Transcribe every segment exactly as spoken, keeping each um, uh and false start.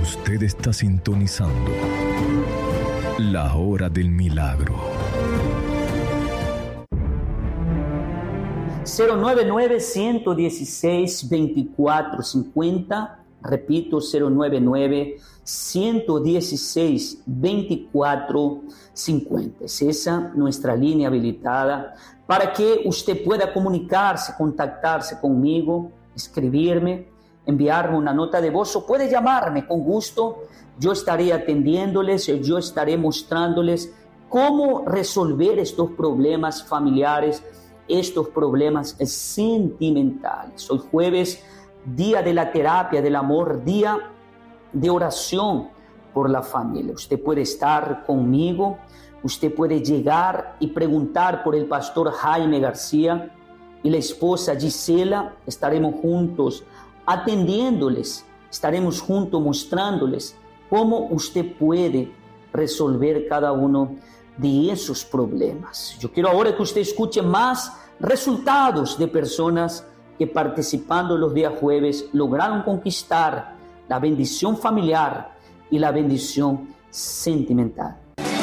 Usted está sintonizando La Hora del Milagro. cero nueve nueve, uno uno seis, veinticuatro cincuenta. Repito, cero nueve nueve, uno uno seis, veinticuatro cincuenta. Es esa nuestra línea habilitada para que usted pueda comunicarse, contactarse conmigo, escribirme, enviarme una nota de voz o puede llamarme con gusto. Yo estaré atendiéndoles, yo estaré mostrándoles cómo resolver estos problemas familiares, estos problemas sentimentales. Hoy jueves, día de la terapia del amor, día de oración por la familia. Usted puede estar conmigo, usted puede llegar y preguntar por el pastor Jaime García y la esposa Gisela. Estaremos juntos atendiéndoles, estaremos juntos mostrándoles cómo usted puede resolver cada uno de esos problemas. Yo quiero ahora que usted escuche más resultados de personas que participando los días jueves lograron conquistar la bendición familiar y la bendición sentimental.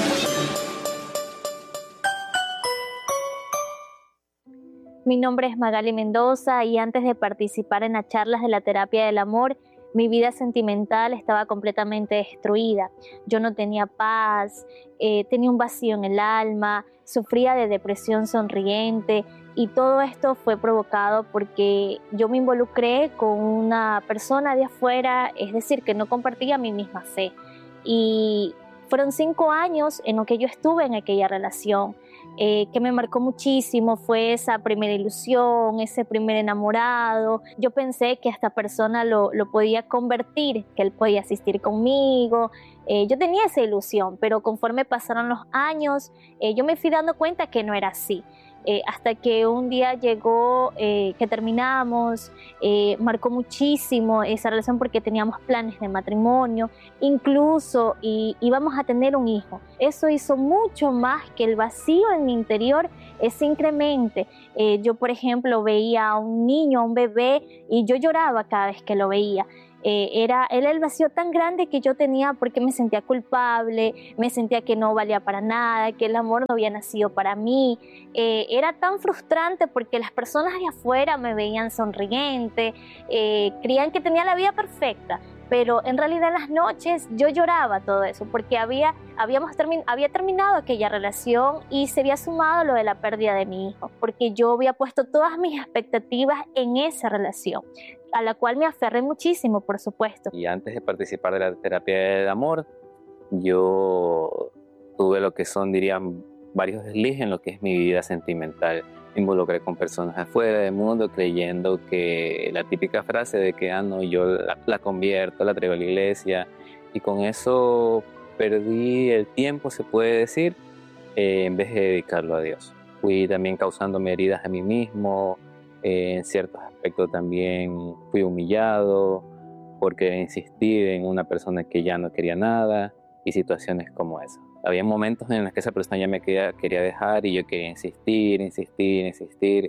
Mi nombre es Magali Mendoza y antes de participar en las charlas de la terapia del amor, mi vida sentimental estaba completamente destruida. Yo no tenía paz, eh, tenía un vacío en el alma, sufría de depresión sonriente y todo esto fue provocado porque yo me involucré con una persona de afuera, es decir, que no compartía mi misma fe. Y fueron cinco años en los que yo estuve en aquella relación. Eh, que me marcó muchísimo fue esa primera ilusión, ese primer enamorado. Yo pensé que esta persona lo, lo podía convertir, que él podía asistir conmigo. Eh, yo tenía esa ilusión, pero conforme pasaron los años, eh, yo me fui dando cuenta que no era así. Eh, hasta que un día llegó, eh, que terminamos, eh, marcó muchísimo esa relación porque teníamos planes de matrimonio, incluso y, íbamos a tener un hijo. Eso hizo mucho más que el vacío en mi interior se incremente. Eh, yo, por ejemplo, veía a un niño, a un bebé, y yo lloraba cada vez que lo veía. Eh, era, era el vacío tan grande que yo tenía porque me sentía culpable, me sentía que no valía para nada, que el amor no había nacido para mí. Eh, era tan frustrante porque las personas de afuera me veían sonriente, eh, creían que tenía la vida perfecta, pero en realidad en las noches yo lloraba todo eso porque había, habíamos termi- había terminado aquella relación y se había sumado lo de la pérdida de mi hijo, porque yo había puesto todas mis expectativas en esa relación, a la cual me aferré muchísimo, por supuesto. Y antes de participar de la terapia del amor, yo tuve lo que son, dirían, varios deslices en lo que es mi vida sentimental. Me involucré con personas afuera del mundo creyendo que la típica frase de que, ah, no, yo la, la convierto, la traigo a la iglesia, y con eso perdí el tiempo, se puede decir, eh, en vez de dedicarlo a Dios. Fui también causándome heridas a mí mismo. Eh, en ciertos aspectos también fui humillado porque insistí en una persona que ya no quería nada y situaciones como esa. Había momentos en los que esa persona ya me quería, quería dejar y yo quería insistir, insistir, insistir,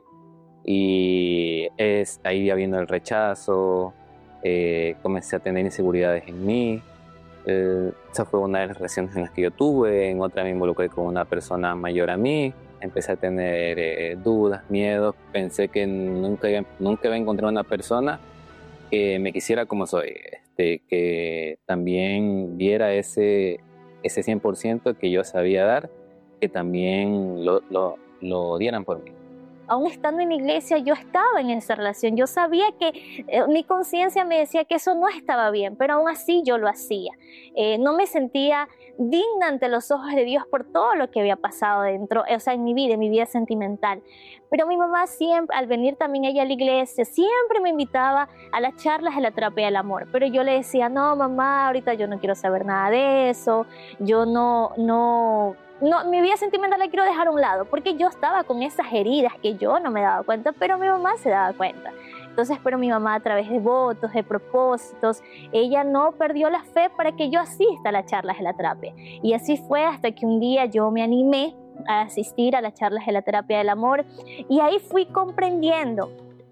y es ahí habiendo el rechazo, eh, comencé a tener inseguridades en mí. Eh, esa fue una de las relaciones en las que yo tuve. En otra me involucré con una persona mayor a mí. Empecé a tener eh, dudas, miedos. Pensé que nunca iba, nunca iba a encontrar una persona que me quisiera como soy, este, que también diera ese, ese cien por ciento que yo sabía dar, que también lo, lo, lo dieran por mí. Aún estando en la iglesia, yo estaba en esa relación. Yo sabía que eh, mi conciencia me decía que eso no estaba bien, pero aún así yo lo hacía. Eh, no me sentía digna ante los ojos de Dios por todo lo que había pasado dentro, o sea, en mi vida, en mi vida sentimental. Pero mi mamá siempre, al venir también ella a la iglesia, siempre me invitaba a las charlas de la terapia del amor. Pero yo le decía, no, mamá, ahorita yo no quiero saber nada de eso. Yo no, no... No, mi vida sentimental la quiero dejar a un lado, porque yo estaba con esas heridas que yo no me daba cuenta, pero mi mamá se daba cuenta. Entonces, pero mi mamá, a través de votos, de propósitos, ella no perdió la fe para que yo asista a las charlas de la terapia. Y así fue hasta que un día yo me animé a asistir a las charlas de la terapia del amor, y ahí fui comprendiendo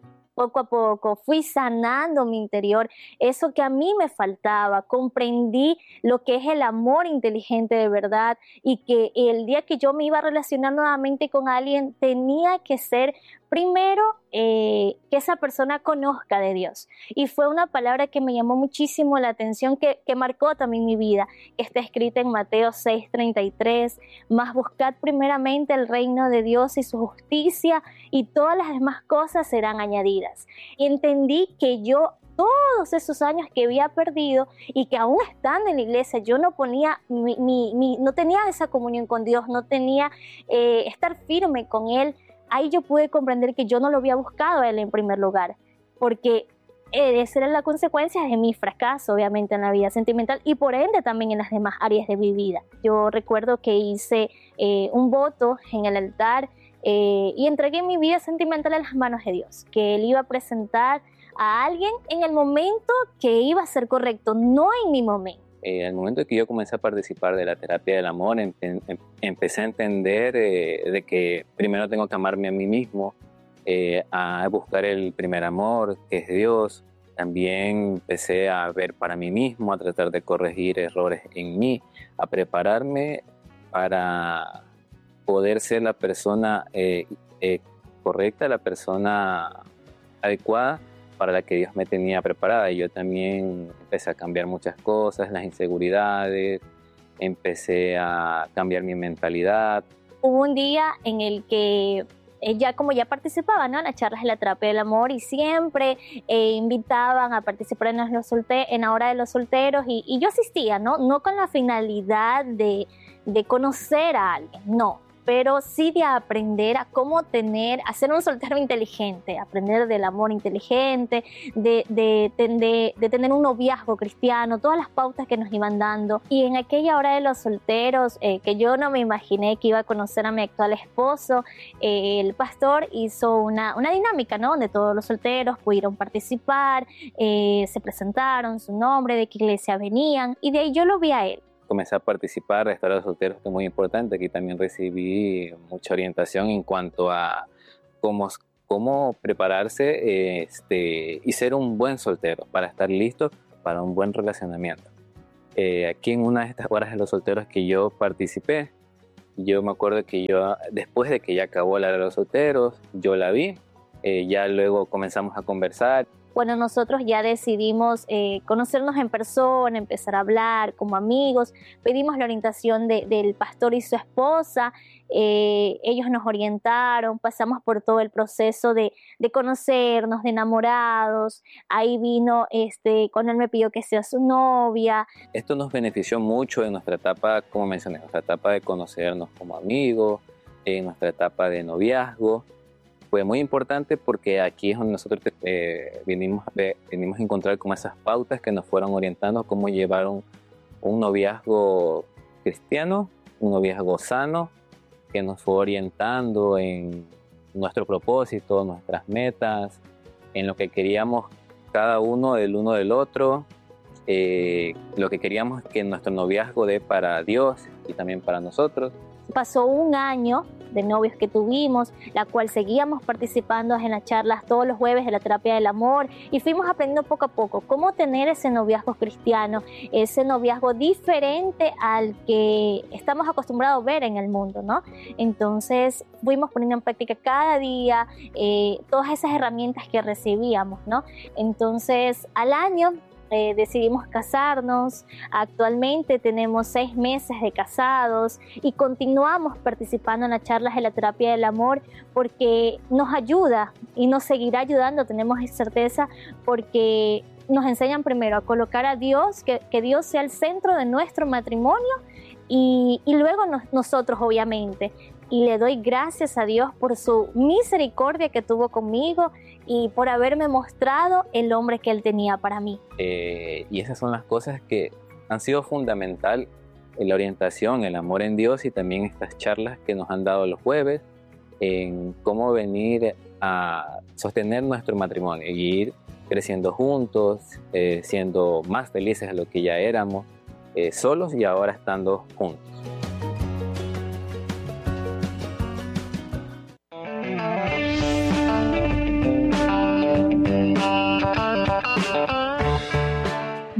poco a poco fui sanando mi interior, eso que a mí me faltaba, comprendí lo que es el amor inteligente de verdad y que el día que yo me iba a relacionar nuevamente con alguien tenía que ser primero eh, que esa persona conozca de Dios. Y fue una palabra que me llamó muchísimo la atención, que, que marcó también mi vida, que está escrita en Mateo seis treinta y tres, mas buscad primeramente el reino de Dios y su justicia y todas las demás cosas serán añadidas. Y entendí que yo todos esos años que había perdido y que aún estando en la iglesia yo no ponía mi, mi, mi, no tenía esa comunión con Dios, no tenía eh, estar firme con Él. Ahí yo pude comprender que yo no lo había buscado a Él en primer lugar, porque esa era la consecuencia de mi fracaso, obviamente, en la vida sentimental y por ende también en las demás áreas de mi vida. Yo recuerdo que hice eh, un voto en el altar eh, y entregué mi vida sentimental en las manos de Dios, que Él iba a presentar a alguien en el momento que iba a ser correcto, no en mi momento. Eh, al momento que yo comencé a participar de la terapia del amor, em, em, empecé a entender eh, de que primero tengo que amarme a mí mismo, eh, a buscar el primer amor, que es Dios. También empecé a ver para mí mismo, a tratar de corregir errores en mí, a prepararme para poder ser la persona eh, eh, correcta, la persona adecuada para la que Dios me tenía preparada. Y yo también empecé a cambiar muchas cosas, las inseguridades, empecé a cambiar mi mentalidad. Hubo un día en el que ella, como ya participaba, ¿no?, en las charlas de la terapia del amor y siempre eh, invitaban a participar en, los solte- en la hora de los solteros y, y yo asistía, ¿no? No con la finalidad de, de conocer a alguien, no, pero sí de aprender a cómo tener, a ser un soltero inteligente, aprender del amor inteligente, de, de, de, de tener un noviazgo cristiano, todas las pautas que nos iban dando. Y en aquella hora de los solteros, eh, que yo no me imaginé que iba a conocer a mi actual esposo, eh, el pastor hizo una, una dinámica, ¿no?, donde todos los solteros pudieron participar, eh, se presentaron su nombre, de qué iglesia venían, y de ahí yo lo vi a él. Comencé a participar de Restaurar Solteros, que es muy importante. Aquí también recibí mucha orientación en cuanto a cómo, cómo prepararse este, y ser un buen soltero para estar listo para un buen relacionamiento. Eh, aquí en una de estas horas de los solteros que yo participé, yo me acuerdo que yo, después de que ya acabó la hora de los solteros, yo la vi, eh, ya luego comenzamos a conversar. Bueno, nosotros ya decidimos eh, conocernos en persona, empezar a hablar como amigos, pedimos la orientación de, del pastor y su esposa, eh, ellos nos orientaron, pasamos por todo el proceso de, de conocernos, de enamorados, ahí vino, este, cuando él me pidió que sea su novia. Esto nos benefició mucho en nuestra etapa, como mencioné, nuestra etapa de conocernos como amigos, en nuestra etapa de noviazgo. Fue muy importante porque aquí es donde nosotros eh, vinimos, eh, vinimos a encontrar como esas pautas que nos fueron orientando cómo llevar un, un noviazgo cristiano, un noviazgo sano, que nos fue orientando en nuestro propósito, nuestras metas, en lo que queríamos cada uno del uno del otro, eh, lo que queríamos que nuestro noviazgo dé para Dios y también para nosotros. Pasó un año de novios que tuvimos, la cual seguíamos participando en las charlas todos los jueves de la terapia del amor y fuimos aprendiendo poco a poco cómo tener ese noviazgo cristiano, ese noviazgo diferente al que estamos acostumbrados a ver en el mundo, ¿no? Entonces fuimos poniendo en práctica cada día eh, todas esas herramientas que recibíamos, ¿no? Entonces al año Eh, decidimos casarnos. Actualmente tenemos seis meses de casados y continuamos participando en las charlas de la terapia del amor porque nos ayuda y nos seguirá ayudando, tenemos certeza, porque nos enseñan primero a colocar a Dios, que, que Dios sea el centro de nuestro matrimonio y, y luego nos, nosotros obviamente. Y le doy gracias a Dios por su misericordia que tuvo conmigo y por haberme mostrado el hombre que Él tenía para mí. Eh, y esas son las cosas que han sido fundamental en la orientación, el amor en Dios y también estas charlas que nos han dado los jueves en cómo venir a sostener nuestro matrimonio y ir creciendo juntos, eh, siendo más felices de lo que ya éramos, eh, solos y ahora estando juntos.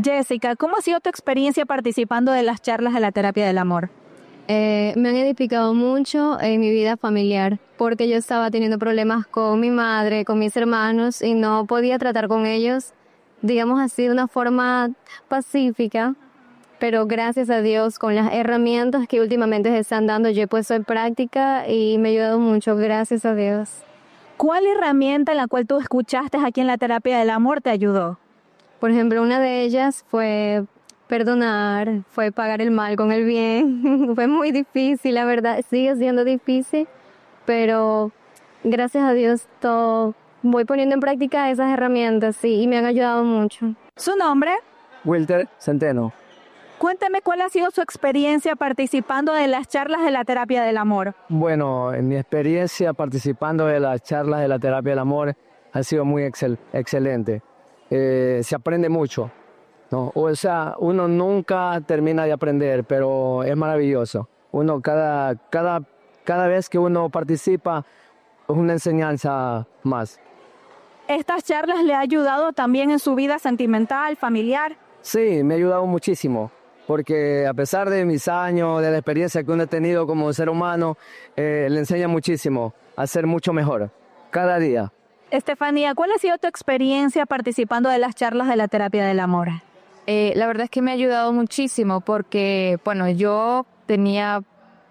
Jessica, ¿cómo ha sido tu experiencia participando de las charlas de la terapia del amor? Eh, me han edificado mucho en mi vida familiar, porque yo estaba teniendo problemas con mi madre, con mis hermanos, y no podía tratar con ellos, digamos así, de una forma pacífica. Pero gracias a Dios, con las herramientas que últimamente se están dando, yo he puesto en práctica y me ha ayudado mucho, gracias a Dios. ¿Cuál herramienta en la cual tú escuchaste aquí en la terapia del amor te ayudó? Por ejemplo, una de ellas fue perdonar, fue pagar el mal con el bien. Fue muy difícil, la verdad, sigue siendo difícil, pero gracias a Dios todo, voy poniendo en práctica esas herramientas, sí, y me han ayudado mucho. ¿Su nombre? Wilter Centeno. Cuéntame cuál ha sido su experiencia participando de las charlas de la terapia del amor. Bueno, en mi experiencia participando de las charlas de la terapia del amor ha sido muy excel, excelente. Eh, se aprende mucho, ¿no? O sea, uno nunca termina de aprender, pero es maravilloso. Uno cada, cada, cada vez que uno participa es una enseñanza más. ¿Estas charlas le ha ayudado también en su vida sentimental, familiar? Sí, me ha ayudado muchísimo. Porque a pesar de mis años, de la experiencia que uno ha tenido como ser humano, eh, le enseña muchísimo a ser mucho mejor, cada día. Estefanía, ¿cuál ha sido tu experiencia participando de las charlas de la terapia del amor? Eh, la verdad es que me ha ayudado muchísimo porque, bueno, yo tenía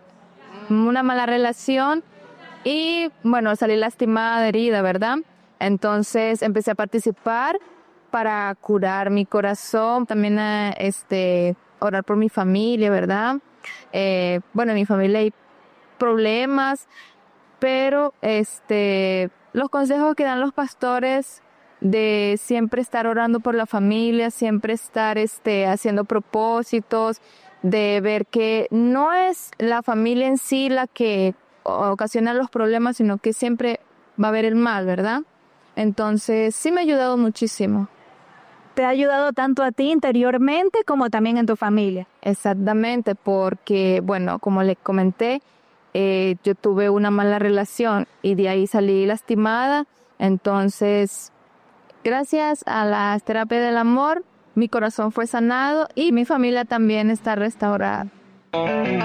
una mala relación y, bueno, salí lastimada, herida, ¿verdad? Entonces empecé a participar para curar mi corazón, también a, este, orar por mi familia, ¿verdad? Eh, bueno, en mi familia hay problemas, pero este, los consejos que dan los pastores de siempre estar orando por la familia, siempre estar este, haciendo propósitos, de ver que no es la familia en sí la que ocasiona los problemas, sino que siempre va a haber el mal, ¿verdad? Entonces, sí me ha ayudado muchísimo. ¿Te ha ayudado tanto a ti interiormente como también en tu familia? Exactamente, porque, bueno, como le comenté, eh, yo tuve una mala relación y de ahí salí lastimada. Entonces, gracias a la terapia del amor, mi corazón fue sanado y mi familia también está restaurada.